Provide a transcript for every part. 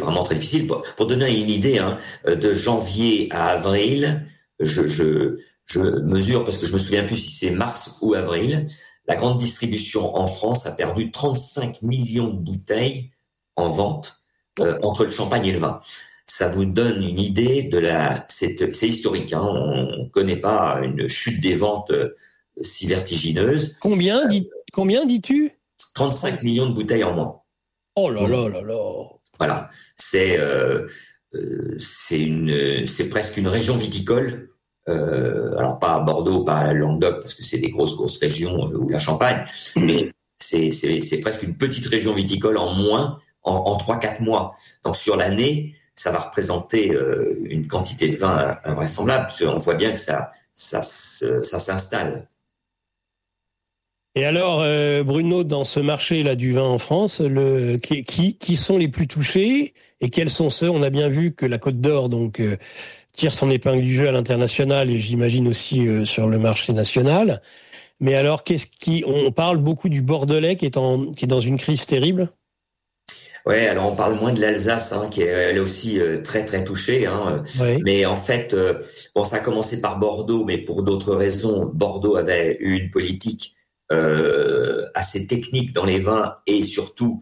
vraiment très difficile. Pour donner une idée, hein, de janvier à avril, je mesure, parce que je me souviens plus si c'est mars ou avril, la grande distribution en France a perdu 35 millions de bouteilles en vente entre le champagne et le vin. Ça vous donne une idée de c'est historique, hein, on ne connaît pas une chute des ventes si vertigineuse. Combien dis-tu? 35 millions de bouteilles en moins. Oh là là là là. Voilà, c'est presque une région viticole. Alors pas à Bordeaux, pas à Languedoc, parce que c'est des grosses régions, ou la Champagne, mais c'est presque une petite région viticole en moins en 3-4 mois. Donc sur l'année, ça va représenter une quantité de vin invraisemblable, parce qu'on voit bien que ça s'installe. Et alors, Bruno, dans ce marché-là du vin en France, qui sont les plus touchés et quels sont ceux? On a bien vu que la Côte d'Or tire son épingle du jeu à l'international et j'imagine aussi sur le marché national. Mais alors, on parle beaucoup du Bordelais qui est dans une crise terrible. Ouais, alors on parle moins de l'Alsace, hein, qui est elle aussi très très touchée, hein. Oui. Mais en fait, ça a commencé par Bordeaux, mais pour d'autres raisons. Bordeaux avait eu une politique assez technique dans les vins et surtout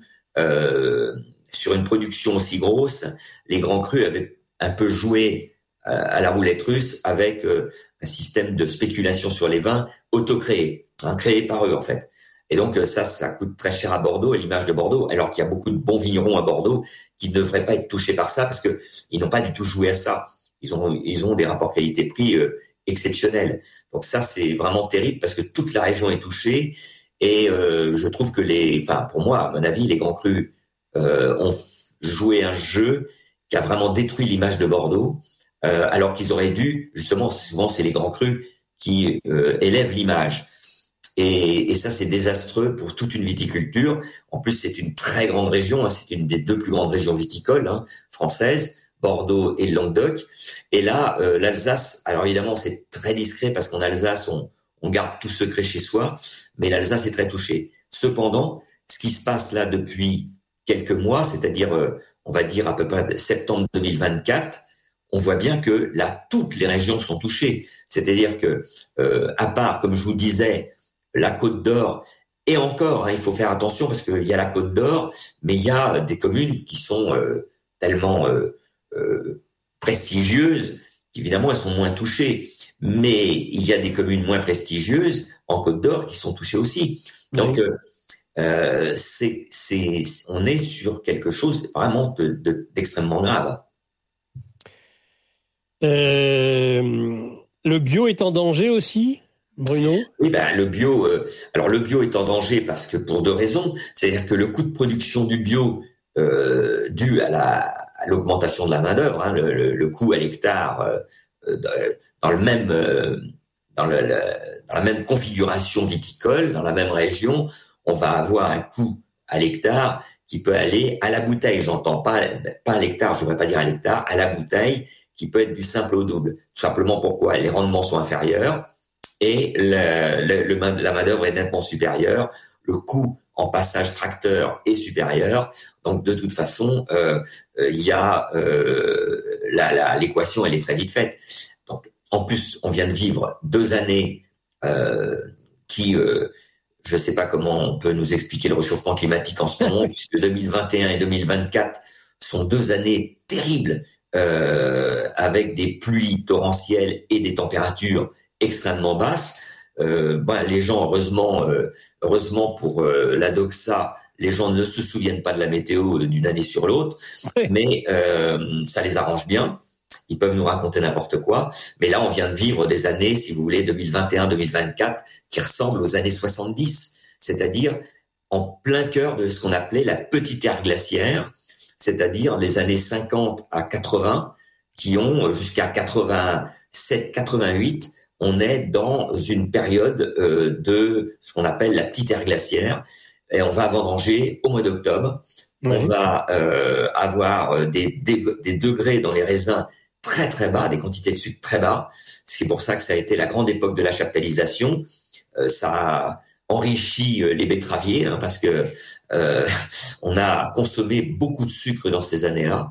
sur une production aussi grosse. Les grands crus avaient un peu joué à la roulette russe avec un système de spéculation sur les vins auto-créé, hein, créé par eux en fait. Et donc ça coûte très cher à Bordeaux, à l'image de Bordeaux, alors qu'il y a beaucoup de bons vignerons à Bordeaux qui ne devraient pas être touchés par ça parce que ils n'ont pas du tout joué à ça. Ils ont des rapports qualité-prix exceptionnels. Donc ça c'est vraiment terrible parce que toute la région est touchée et je trouve que pour moi, à mon avis, les grands crus ont joué un jeu qui a vraiment détruit l'image de Bordeaux, alors qu'ils auraient dû, justement, souvent c'est les grands crus qui élèvent l'image. Et ça, c'est désastreux pour toute une viticulture. En plus, c'est une très grande région, hein, c'est une des 2 plus grandes régions viticoles, hein, françaises, Bordeaux et le Languedoc. Et là, l'Alsace, alors évidemment, c'est très discret parce qu'en Alsace, on garde tout secret chez soi, mais l'Alsace est très touchée. Cependant, ce qui se passe là depuis quelques mois, c'est-à-dire, on va dire à peu près septembre 2024, on voit bien que là, toutes les régions sont touchées. C'est-à-dire que, à part, comme je vous disais, la Côte d'Or, et encore, hein, il faut faire attention parce qu'il y a la Côte d'Or, mais il y a des communes qui sont tellement prestigieuses qu'évidemment elles sont moins touchées. Mais il y a des communes moins prestigieuses en Côte d'Or qui sont touchées aussi. Donc on est sur quelque chose vraiment d'extrêmement grave. Le bio est en danger aussi, Bruno? Oui, le bio. Alors le bio est en danger parce que pour 2 raisons. C'est-à-dire que le coût de production du bio, dû à l'augmentation de la main d'œuvre, hein, le coût à l'hectare dans la même configuration viticole, dans la même région, on va avoir un coût à l'hectare qui peut aller à la bouteille. J'entends pas à l'hectare, je devrais pas dire à l'hectare, à la bouteille, qui peut être du simple au double. Tout simplement pourquoi les rendements sont inférieurs et la main-d'œuvre est nettement supérieure. Le coût en passage tracteur est supérieur. Donc de toute façon, il y a l'équation, elle est très vite faite. Donc en plus, on vient de vivre 2 années qui je ne sais pas comment on peut nous expliquer le réchauffement climatique en ce moment, puisque 2021 et 2024 sont 2 années terribles, avec des pluies torrentielles et des températures extrêmement basses. Les gens, heureusement pour la doxa, les gens ne se souviennent pas de la météo d'une année sur l'autre, mais ça les arrange bien. Ils peuvent nous raconter n'importe quoi. Mais là, on vient de vivre des années, si vous voulez, 2021-2024, qui ressemblent aux années 70, c'est-à-dire en plein cœur de ce qu'on appelait la petite ère glaciaire, c'est-à-dire les années 50 à 80, qui ont jusqu'à 87-88, on est dans une période de ce qu'on appelle la petite ère glaciaire, et on va vendanger au mois d'octobre. Oui. On va avoir des degrés dans les raisins très très bas, des quantités de sucre très bas. C'est pour ça que ça a été la grande époque de la chaptalisation. Ça a enrichi les betteraviers, hein, parce que on a consommé beaucoup de sucre dans ces années-là.